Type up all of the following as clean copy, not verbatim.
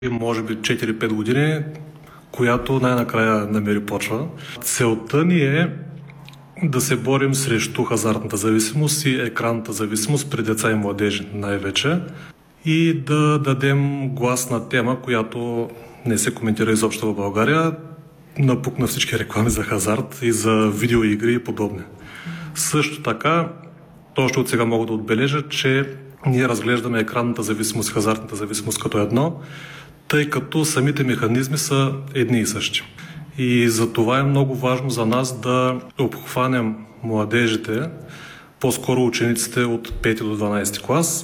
може би 4-5 години, която най-накрая намери почва. Целта ни е да се борим срещу хазартната зависимост и екранната зависимост при деца и младежи най-вече и да дадем глас на тема, която не се коментира изобщо в България, напукна всички реклами за хазарт и за видеоигри и подобни. Също така, още от сега мога да отбележа, че ние разглеждаме екранната зависимост и хазартната зависимост като едно, тъй като самите механизми са едни и същи. И за това е много важно за нас да обхванем младежите, по-скоро учениците от 5 до 12 клас,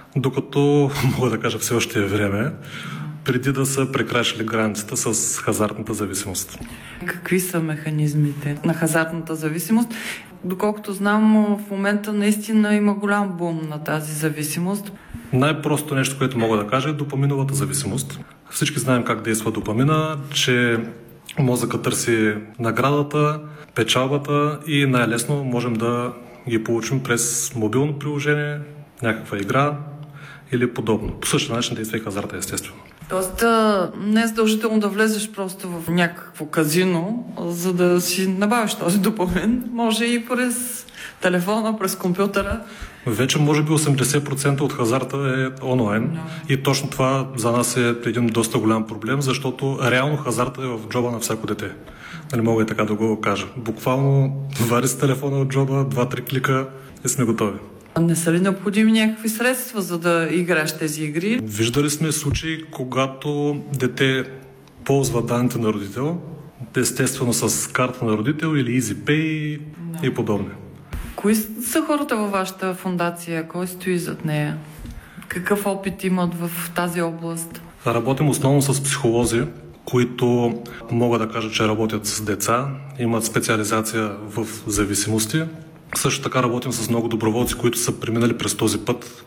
докато, мога да кажа, все още е време, преди да са прекрачили границата с хазартната зависимост. Какви са механизмите на хазартната зависимост? Доколкото знам, в момента наистина има голям бум на тази зависимост. Най-простото нещо, което мога да кажа, е допаминовата зависимост. Всички знаем как действа допамина, че мозъкът търси наградата, печалбата и най-лесно можем да ги получим през мобилно приложение, някаква игра или подобно. По същия начин действа и хазарта, естествено. Тоест не е задължително да влезеш просто в някакво казино, за да си набавиш този допамин. Може и през телефона, през компютъра. Вече може би 80% от хазарта е онлайн и точно това за нас е един доста голям проблем, защото реално хазарта е в джоба на всяко дете. Нали мога и така да го кажа. Буквално вари с телефона от джоба, 2-3 клика и сме готови. Не са ли необходими някакви средства, за да играеш тези игри? Виждали сме случаи, когато дете ползва данните на родител, естествено с карта на родител или EasyPay и подобни. Кои са хората във вашата фондация? Кой стои зад нея? Какъв опит имат в тази област? Работим основно с психолози, които мога да кажа, че работят с деца, имат специализация в зависимости. Също така работим с много доброволци, които са преминали през този път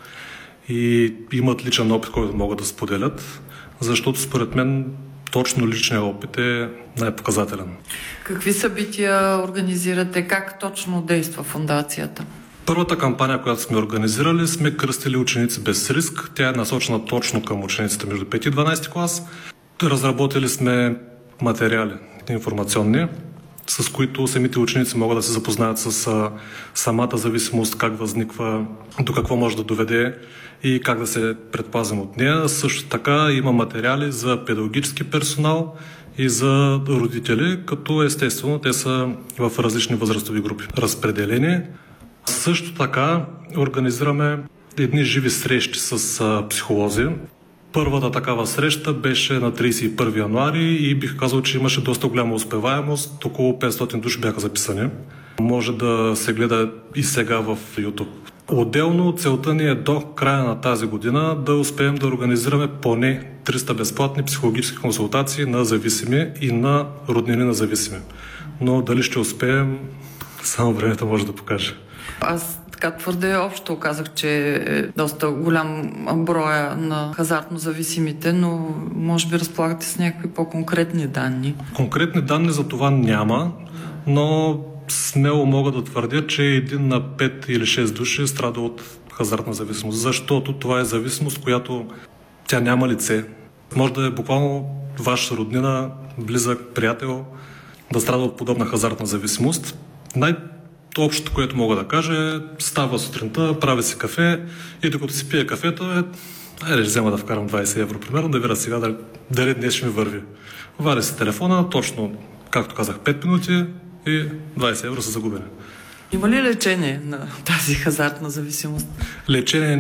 и имат личен опит, който могат да споделят, защото според мен точно личният опит е най-показателен. Какви събития организирате? Как точно действа фондацията? Първата кампания, която сме организирали, сме кръстили ученици без риск. Тя е насочена точно към учениците между 5 и 12 клас. Разработили сме материали информационни, с които самите ученици могат да се запознаят с самата зависимост, как възниква, до какво може да доведе и как да се предпазим от нея. Също така има материали за педагогически персонал и за родители, като естествено те са в различни възрастови групи разпределени. Също така организираме едни живи срещи с психолози. Първата такава среща беше на 31 януари и бих казал, че имаше доста голяма успеваемост. Около 500 души бяха записани. Може да се гледа и сега в YouTube. Отделно целта ни е до края на тази година да успеем да организираме поне 300 безплатни психологически консултации на зависими и на роднини на зависими. Но дали ще успеем, само времето може да покаже. Аз така твърде общо казах, че е доста голям броя на хазартно зависимите, но може би разполагате с някакви по-конкретни данни. Конкретни данни за това няма, но смело мога да твърдя, че 1 на 5 или 6 души страда от хазартна зависимост, защото това е зависимост, която тя няма лице. Може да е буквално ваш роднина, близък, приятел, да страда от подобна хазартна зависимост. Общото, което мога да кажа е, става сутринта, прави си кафе и докато си пие кафето ще взема да вкарам 20 евро, примерно, да видя сега дали днес ще ми върви. Валя си телефона, точно, както казах, 5 минути и 20 евро са загубени. Има ли лечение на тази хазартна зависимост? Лечение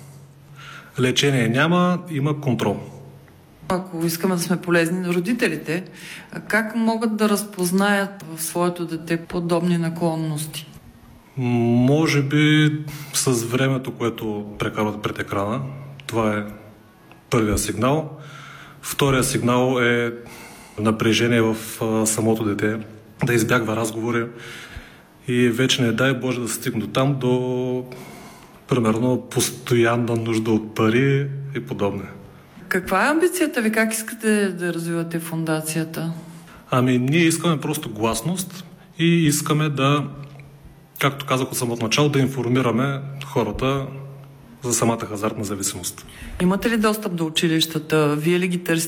няма, има контрол. Ако искаме да сме полезни на родителите, как могат да разпознаят в своето дете подобни наклонности? Може би с времето, което прекарват пред екрана. Това е първия сигнал. Втория сигнал е напрежение в самото дете, да избягва разговори и вече не дай Боже да стигне до там, до примерно постоянна нужда от пари и подобне. Каква е амбицията ви? Как искате да развивате фондацията? Ние искаме просто гласност и искаме да, както казах от самото начало, да информираме хората за самата хазартна зависимост. Имате ли достъп до училищата? Вие ли ги търсите?